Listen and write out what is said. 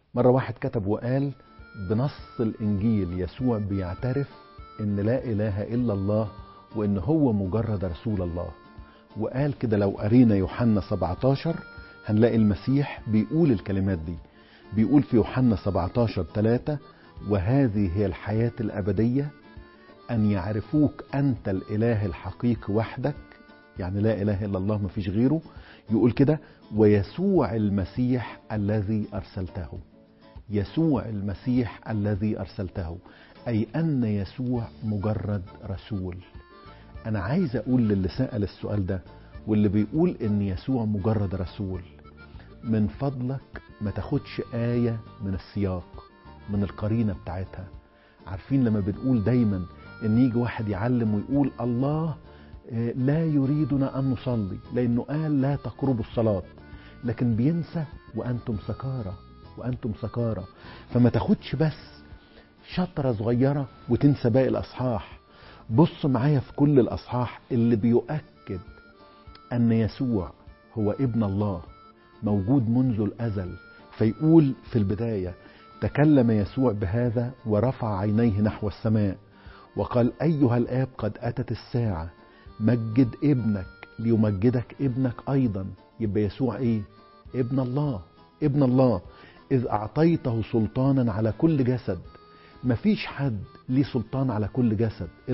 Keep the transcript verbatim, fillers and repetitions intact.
مرة واحد كتب وقال بنص الإنجيل يسوع بيعترف إن لا إله إلا الله وإن هو مجرد رسول الله. وقال كده لو قرينا يوحنا سبعتاشر هنلاقي المسيح بيقول الكلمات دي. بيقول في يوحنا سبعتاشر ثلاثة: وهذه هي الحياة الأبدية أن يعرفوك أنت الإله الحقيقي وحدك، يعني لا إله إلا الله ما فيش غيره. يقول كده: ويسوع المسيح الذي أرسلته. يسوع المسيح الذي أرسلته، أي أن يسوع مجرد رسول. أنا عايز أقول للي سأل السؤال ده واللي بيقول إن يسوع مجرد رسول، من فضلك ما تاخدش آية من السياق، من القرينة بتاعتها. عارفين لما بنقول دايما إن يجي واحد يعلم ويقول الله لا يريدنا أن نصلي لأنه قال لا تقربوا الصلاة، لكن بينسى وأنتم سكارى وأنتم سكارى. فما تاخدش بس شطرة صغيرة وتنسى باقي الأصحاح. بص معايا في كل الأصحاح اللي بيؤكد أن يسوع هو ابن الله موجود منذ الأزل. فيقول في البداية: تكلم يسوع بهذا ورفع عينيه نحو السماء وقال: أيها الآب قد أتت الساعة، مجد ابنك ليمجدك ابنك أيضا. يبقى يسوع إيه؟ ابن الله. ابن الله إذ أعطيته سلطانا على كل جسد. مفيش حد ليه سلطان على كل جسد